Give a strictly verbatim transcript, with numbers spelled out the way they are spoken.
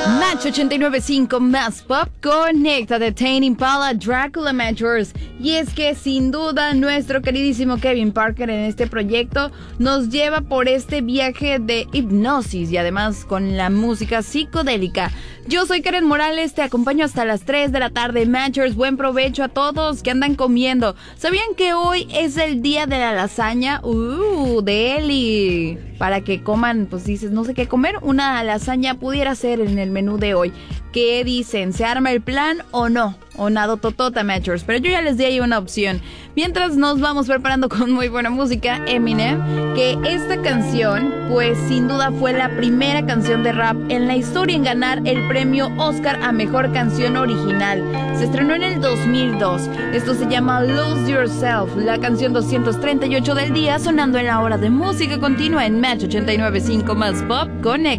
Match ochenta y nueve punto cinco más pop conecta de Tame Impala, Dracula Matchers. Y es que sin duda nuestro queridísimo Kevin Parker en este proyecto nos lleva por este viaje de hipnosis y además con la música psicodélica. Yo soy Karen Morales, te acompaño hasta las tres de la tarde. Matchers, buen provecho a todos que andan comiendo. ¿Sabían que hoy es el día de la lasaña? Uh, deli. Para que coman, pues dices, no sé qué comer, una lasaña pudiera ser en el menú de hoy. ¿Qué dicen? ¿Se arma el plan o no? O nado totota, Matchers. Pero yo ya les di ahí una opción. Mientras nos vamos preparando con muy buena música, Eminem, que esta canción, pues sin duda fue la primera canción de rap en la historia en ganar el premio Oscar a Mejor Canción Original. Se estrenó en el dos mil dos. Esto se llama Lose Yourself, la canción doscientos treinta y ocho del día, sonando en la hora de música continua en Match ochenta y nueve punto cinco más Pop Connect.